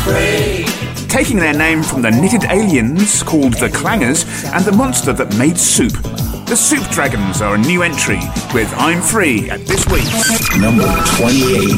taking their name from the knitted aliens called the Clangers and the monster that made soup. The Soup Dragons are a new entry with I'm Free at this week's number 28.